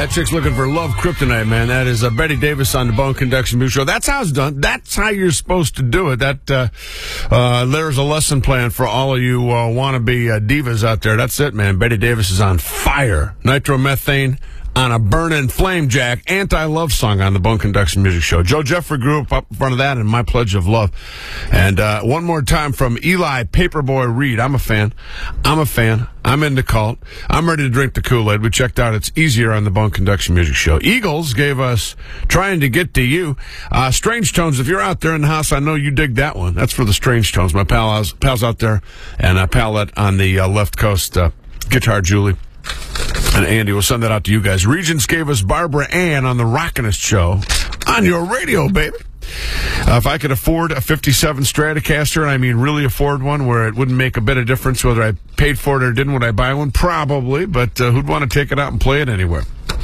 chicks looking for love kryptonite, man. That is Betty Davis on the Bone Conduction Music Show. That's how it's done. That's how you're supposed to do it. There's a lesson plan for all of you wannabe divas out there. That's it, man. Betty Davis is on fire. Nitromethane on a burning flame jack, anti-love song on the Bone Conduction Music Show. Joe Jeffrey grew up in front of that and My Pledge of Love. And one more time from Eli Paperboy Reed. I'm a fan. I'm into cult. I'm ready to drink the Kool-Aid. We checked out It's Easier on the Bone Conduction Music Show. Eagles gave us Trying to Get to You. Strange Tones, if you're out there in the house, I know you dig that one. That's for the Strange Tones. My pals out there, and Palette on the left coast, Guitar Julie. And Andy, we'll send that out to you guys. Regents gave us Barbara Ann on the Rockinist Show on your radio, baby. If I could afford a 57 Stratocaster, and I mean really afford one where it wouldn't make a bit of difference whether I paid for it or didn't, would I buy one? Probably, but who'd want to take it out and play it anywhere?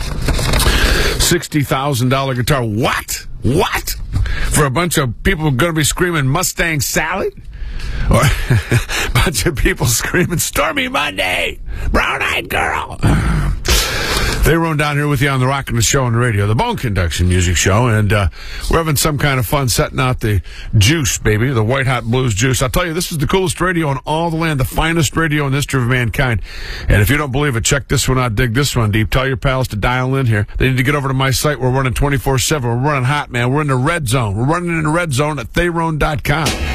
$60,000 guitar. What? For a bunch of people going to be screaming Mustang Sally? Or a bunch of people screaming Stormy Monday, brown-eyed girl. They run down here with you on the Rockin' the Show on the radio, the Bone Conduction Music Show, and we're having some kind of fun setting out the juice, baby, the White Hot Blues juice. I'll tell you, this is the coolest radio in all the land, the finest radio in the history of mankind. And if you don't believe it, check this one out, dig this one deep. Tell your pals to dial in here. They need to get over to my site. We're running 24/7. We're running hot, man. We're in the red zone. We're running in the red zone at Theron.com.